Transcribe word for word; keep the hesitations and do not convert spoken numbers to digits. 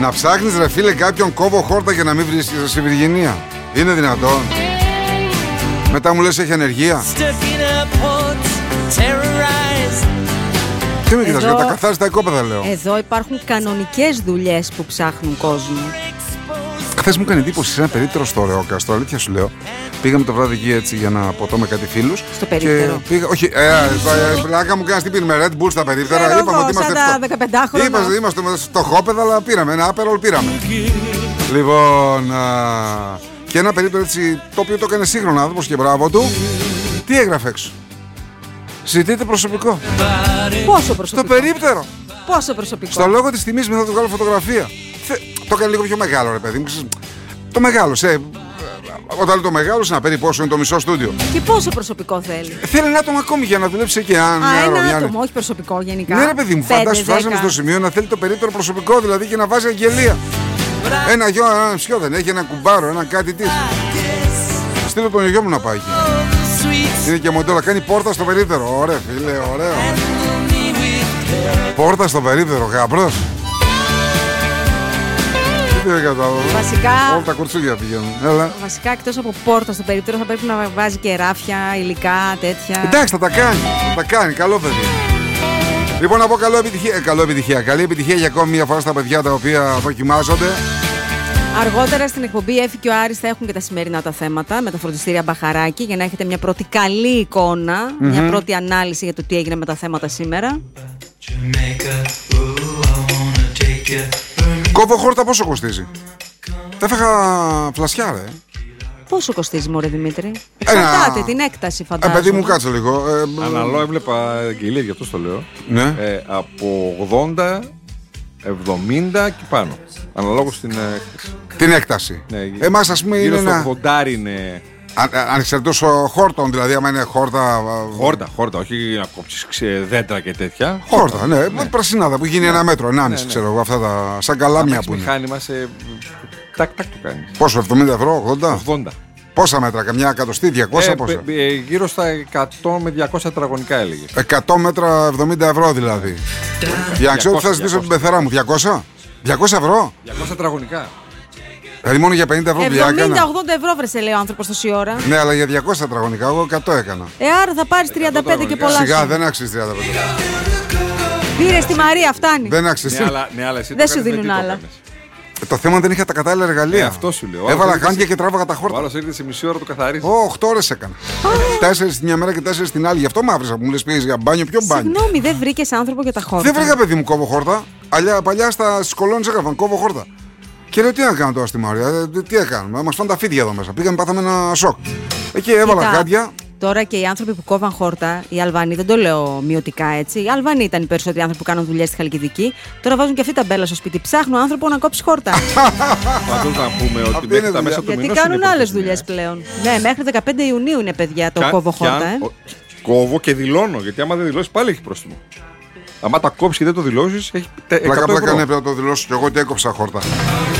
Να ψάχνεις ρε φίλε κάποιον κόβω χόρτα και να μην βρίσκεσαι στη Βιργινία. Είναι δυνατόν? Μετά μου λες έχει ανεργία. Τι με κοιτάς, για τα καθάριστα οικόπεδα λέω. Εδώ υπάρχουν κανονικές δουλειές που ψάχνουν κόσμο. Χθες μου έκανε εντύπωση σε ένα περίπτερο στο Ρεόκαστρο, αλήθεια σου λέω. Πήγαμε το βράδυ εκεί έτσι για να ποτώ με κάτι φίλους. Στο περίπτερο. Πήγα, όχι, ε, πλάκα μου κάνεις τι πίνουμε Red Bull στα περίπτερα. Ξέρω Είπαμε εγώ, ότι είμαστε σαν τα δεκαπεντάχρονα. Είμαστε, είμαστε στο χόπεδα, αλλά πήραμε ένα άπερολ, πήραμε. Λοιπόν, α, και ένα περίπτερο έτσι το οποίο το έκανε σύγχρονο άνθρωπος και μπράβο του. Τι έγραφε έξω? Ζητείτε προσωπικό. Πόσο προσωπικό? Στο περίπτερο. Πόσο προσωπικό? Στο λόγο της τιμής μου θα του βγάλω φωτογραφία. Θε, το έκανε λίγο πιο μεγάλο ρε παιδί μου. Το μεγάλωσε. Όταν το μεγάλωσε να παίρνει πόσο είναι το μισό στούντιο. Και πόσο προσωπικό θέλει? Θέλει ένα άτομο ακόμη για να δουλέψει εκεί. Αν, Α, ένα μια, άτομο, όχι προσωπικό γενικά. Ναι ρε παιδί μου, φαντάσου φτάσαμε στο σημείο να θέλει το περίπτερο προσωπικό δηλαδή και να βάζει αγγελία. Ένα γιο, ένα ψιό δεν έχει, ένα κουμπάρο, ένα κάτι τι. Στείλω τον γιο μου να πάει εκεί. Είναι και μοντέλο, κάνει πόρτα στο περίπτερο. Ωραία φίλε, ωραίο. Πόρτα στο περίπτερο, γαμπρός. Βασικά, όλα τα κουρτσούδια πηγαίνουν. Έλα. Βασικά, εκτός από πόρτα στο περίπτερο, θα πρέπει να βάζει και ράφια, υλικά, τέτοια. Εντάξει, θα τα κάνει. Θα τα κάνει. Καλό παιδί. Λοιπόν, να πω καλό επιτυχία. Ε, καλό επιτυχία. Καλή επιτυχία για ακόμη μια φορά στα παιδιά τα οποία δοκιμάζονται. Αργότερα στην εκπομπή Έφη και ο Άρης θα έχουν και τα σημερινά τα θέματα με τα φροντιστήρια Μπαχαράκι για να έχετε μια πρώτη καλή εικόνα, mm-hmm. μια πρώτη ανάλυση για το τι έγινε με τα θέματα σήμερα. Κόβω χόρτα πόσο κοστίζει? Τα έφεγα φλασιά ρε. Πόσο κοστίζει μωρέ Δημήτρη? Εξαρτάται Ένα... την έκταση φαντάζομαι. Ε, παιδί μου κάτσε λίγο. Ε, Αναλόγω έβλεπα αγγελία, γι' αυτό το λέω. Ναι. Ε, από ογδόντα, εβδομήντα και πάνω. Αναλόγως την έκταση. Την έκταση. Ναι, εμάς ας πούμε είναι ένα... ένα... ογδόντα είναι... Ανεξαρτήτως χόρτων, δηλαδή άμα είναι χόρτα... Χόρτα, χόρτα, όχι να κόψεις δέντρα και τέτοια. Χόρτα, ναι, ναι. Πρασινάδα που γίνει ναι. ένα μέτρο, ενάμιση ναι, ναι. ξέρω εγώ, αυτά τα σαν καλάμια που είναι. Μηχάνημα σε... Τάκ, τάκ το κάνει. Πόσο, εβδομήντα ευρώ, ογδόντα? ογδόντα. Πόσα μέτρα, καμιά εκατοστή, διακόσια ε, πόσα? Ε, ε, γύρω στα εκατό με διακόσια τετραγωνικά έλεγε. εκατό μέτρα, εβδομήντα ευρώ δηλαδή. Για να ξέρω τι θα ζητήσω την πεθερά μου, διακόσια? διακόσια ευρώ? διακόσια τετραγωνικά. Δηλαδή μόνο για πενήντα ευρώ δουλειά έκανα. εβδομήντα ογδόντα ευρώ βρεσε λέει ο άνθρωπος τόση ώρα. Ναι, αλλά για διακόσια τετραγωνικά, εγώ εκατό έκανα. Ε, άρα θα πάρεις τριάντα πέντε και πολλά. Σιγά, δεν αξίζει τριάντα πέντε. Πήρε στη Μαρία, φτάνει. Δεν αξίζει. Ναι, αλλά, ναι, αλλά εσύ δεν σου δίνουν άλλα. Ε, το θέμα δεν είχα τα κατάλληλα εργαλεία. Ε, αυτό σου λέω. Έβαλα χάντια και τράβαγα τα χόρτα. Ο άλλος ήρθε σε μισή ώρα το καθαρίζει. Ω, οκτώ ώρες έκανα. Τέσσερις την μια μέρα και τέσσερις την άλλη. Γι' αυτό μ' άφησα που μου λες πήγες για μπάνιο. Ποιο μπάνιο? Συγγνώμη, δεν βρήκες άνθρωπο για τα χόρτα? Δεν βρήκα παιδί μου κόβω χόρτα. Αλλιά, παλιά στα κολόνες έγραφαν κόβω χόρτα. Και λέω τι να κάνω τώρα στη Μαρία, τι έκαναμε, μας φάνε τα φίδια εδώ μέσα. Πήγαμε, πάθαμε ένα σοκ. Εκεί έβαλα χάντια. Τώρα και οι άνθρωποι που κόβαν χόρτα, οι Αλβανοί, δεν το λέω μειωτικά έτσι. Οι Αλβανοί ήταν οι περισσότεροι άνθρωποι που κάνουν δουλειές στη Χαλκιδική. Τώρα βάζουν και αυτή τα μπέλα στο σπίτι. Ψάχνουν άνθρωπο να κόψει χόρτα. Πάντως να πούμε ότι μέχρι τα μέσα του μηνός. Γιατί κάνουν άλλες δουλειές πλέον. Ναι, μέχρι δεκαπέντε Ιουνίου είναι παιδιά το κόβω χόρτα. Ε. Κόβω και δηλώνω, γιατί άμα δεν δηλώσει πάλι έχει πρόστιμο. Άμα τα κόψει και δεν το δηλώσει, έχει εκατό ευρώ. Πλάκα πλάκα ναι, πρέπει να το δηλώσω κι εγώ ότι έκοψα χόρτα.